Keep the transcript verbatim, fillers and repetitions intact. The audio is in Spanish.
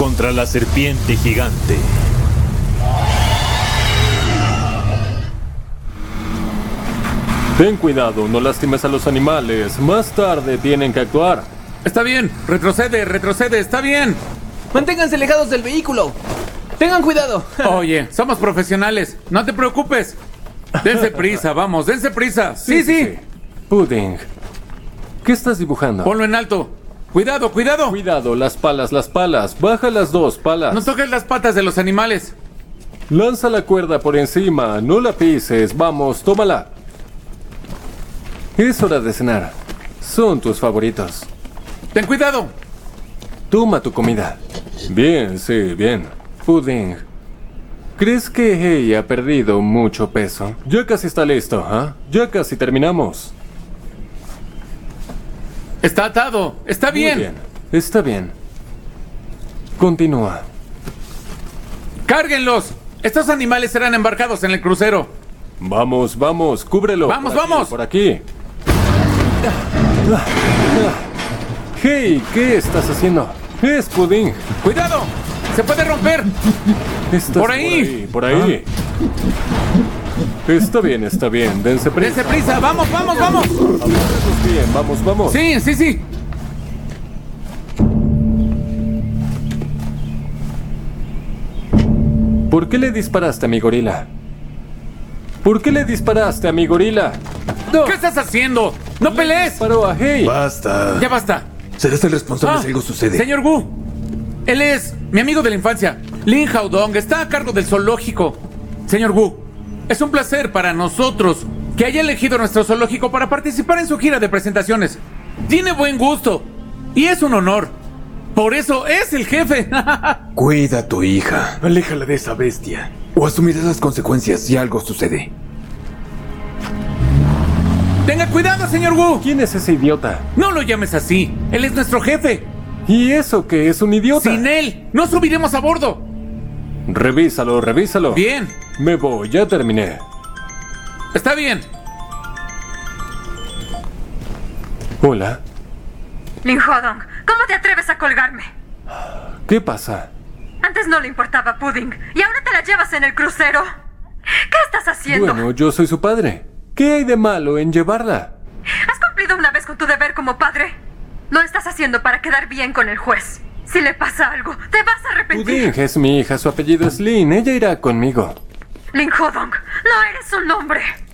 contra la serpiente gigante. Ten cuidado, no lastimes a los animales. Más tarde tienen que actuar. Está bien, retrocede, retrocede, está bien. Manténganse alejados del vehículo. Tengan cuidado. Oye, somos profesionales, no te preocupes. Dense prisa, vamos, dense prisa. Sí, sí. sí. Pudding, ¿qué estás dibujando? Ponlo en alto. Cuidado, cuidado. Cuidado, las palas, las palas. Baja las dos palas. No toques las patas de los animales. Lanza la cuerda por encima, no la pises. Vamos, tómala. Es hora de cenar. Son tus favoritos. Ten cuidado. Toma tu comida. Bien, sí, bien. Pudding, ¿crees que Hey ha perdido mucho peso? Ya casi está listo, ¿ah? ¿eh? Ya casi terminamos. Está atado. Está bien. Muy bien. Está bien. Continúa. ¡Cárguenlos! Estos animales serán embarcados en el crucero. Vamos, vamos, cúbrelo. ¡Vamos, por aquí, vamos! Por aquí. Hey, ¿qué estás haciendo? Es Pudding. ¡Cuidado! ¡Se puede romper! Estás por ahí. Por ahí. Por ahí. Ah. Está bien, está bien. Dense prisa. ¡Dense prisa! ¡Vamos, vamos, vamos! Agárranos bien. Vamos, vamos. Sí, sí, sí. ¿Por qué le disparaste a mi gorila? ¿Por qué le disparaste a mi gorila? No. ¿Qué estás haciendo? ¡No pelees! Disparó a Hey. Basta. Ya basta. Serás el responsable Ah, si algo sucede. Señor Wu, él es mi amigo de la infancia. Lin Haodong está a cargo del zoológico. Señor Wu, es un placer para nosotros que haya elegido nuestro zoológico para participar en su gira de presentaciones. Tiene buen gusto y es un honor. Por eso es el jefe. Cuida a tu hija. Aléjala de esa bestia. O asumirás las consecuencias si algo sucede. Tenga cuidado, señor Wu. ¿Quién es ese idiota? No lo llames así. Él es nuestro jefe. ¿Y eso que es un idiota? Sin él, no subiremos a bordo. Revísalo, revísalo. Bien. Me voy, ya terminé. Está bien. Hola. Lin Haodong, ¿cómo te atreves a colgarme? ¿Qué pasa? Antes no le importaba Pudding y ahora te la llevas en el crucero. ¿Qué estás haciendo? Bueno, yo soy su padre. ¿Qué hay de malo en llevarla? ¿Has cumplido una vez con tu deber como padre? Lo estás haciendo para quedar bien con el juez. Si le pasa algo, te vas a arrepentir. Pudding es mi hija, su apellido es Lin. Ella irá conmigo. Lin Haodong, no eres un hombre.